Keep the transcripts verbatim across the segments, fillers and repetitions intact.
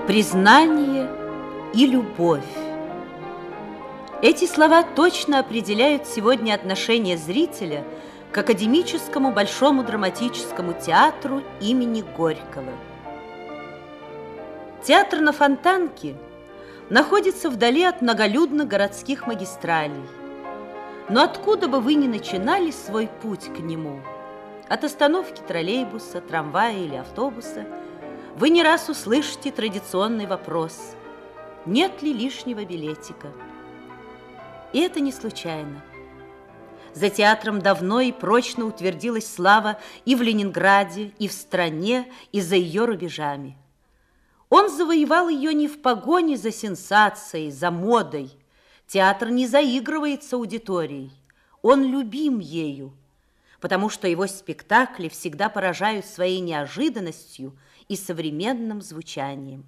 признание и любовь. Эти слова точно определяют сегодня отношение зрителя к академическому Большому драматическому театру имени Горького. Театр на Фонтанке находится вдали от многолюдных городских магистралей. Но откуда бы вы ни начинали свой путь к нему, от остановки троллейбуса, трамвая или автобуса, вы не раз услышите традиционный вопрос: нет ли лишнего билетика? И это не случайно. За театром давно и прочно утвердилась слава и в Ленинграде, и в стране, и за ее рубежами. Он завоевал ее не в погоне за сенсацией, за модой. Театр не заигрывает с аудиторией. Он любим ею, потому что его спектакли всегда поражают своей неожиданностью и современным звучанием.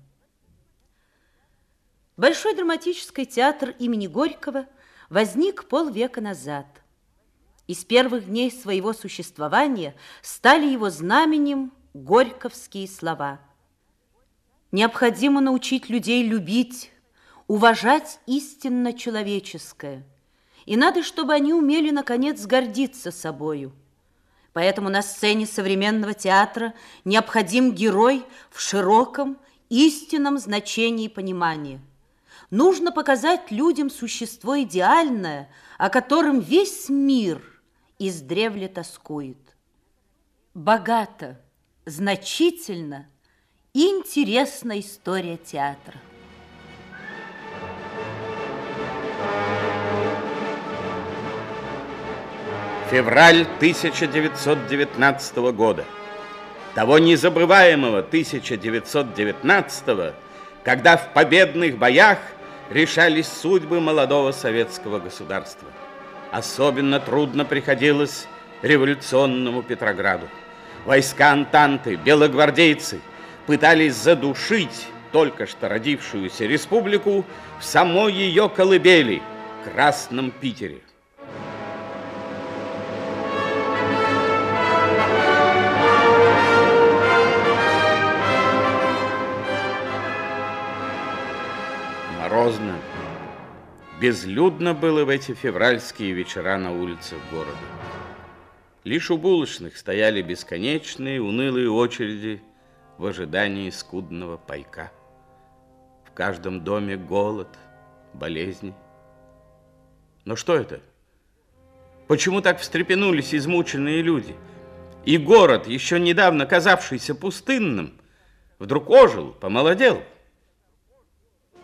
Большой драматический театр имени Горького возник полвека назад. И с первых дней своего существования стали его знаменем горьковские слова. Необходимо научить людей любить, уважать истинно человеческое. И надо, чтобы они умели, наконец, гордиться собою. Поэтому на сцене современного театра необходим герой в широком, истинном значении понимания. Нужно показать людям существо идеальное, о котором весь мир издревле тоскует. Богата, значительна и интересна история театра. Февраль тысяча девятьсот девятнадцатого года. Того незабываемого тысяча девятьсот девятнадцатого, когда в победных боях решались судьбы молодого советского государства. Особенно трудно приходилось революционному Петрограду. Войска Антанты, белогвардейцы пытались задушить только что родившуюся республику в самой ее колыбели, Красном Питере. Морозно, безлюдно было в эти февральские вечера на улицах города. Лишь у булочных стояли бесконечные унылые очереди в ожидании скудного пайка. В каждом доме голод, болезни. Но что это? Почему так встрепенулись измученные люди? И город, еще недавно казавшийся пустынным, вдруг ожил, помолодел.